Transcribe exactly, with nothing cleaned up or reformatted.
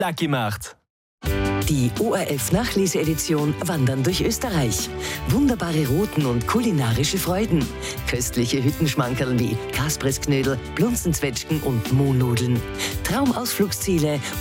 Lucky macht. Die O R F-Nachlese-Edition Wandern durch Österreich. Wunderbare Routen und kulinarische Freuden. Köstliche Hüttenschmankerl wie Kaspressknödel, Blunzenzwetschgen und Mohnnudeln. Traumausflugsziele